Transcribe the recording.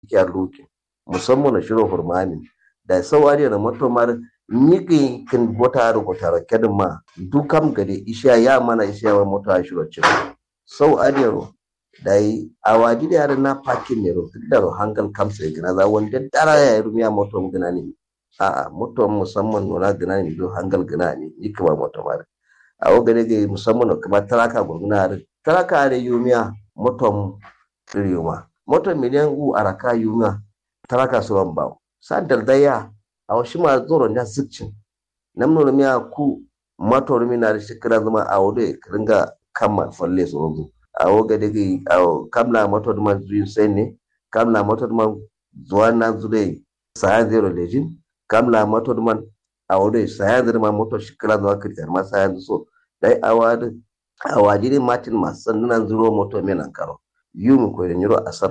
ya luki musamman na shiro hurmani da sawari na matomar miki kin bota ru kotara kedin ma dukam gade isha ya mana isha wa mota shiro ce sau adiyaro dai awadi da yaran na pakin ne ro da ro hangal kamsa gina za wanda dara ya rumiya motom gina ne a motom musamman nuna gina ne do hangal gina ne yikma motomar awo gade ge musamman kuma taraka gurguna taraka da yumiya motom riyuma motom miliyan u araka yuma taraka suwan bawo sadar daya a wasu ma zoro na zikcin nan nuna miya ku motor mina da shekara zama a wode ringa kama falle su a woga dage a kamla motor man zuyin sai ne kamla motor man zuwa na zure sayan zero lejin kamla motor man a wode sayan zero man motor shekara zuwa kirkar ma sayan so dai awadi ne martin masu sannan zuro motor mai nan karo yi mu koyi da yiro asar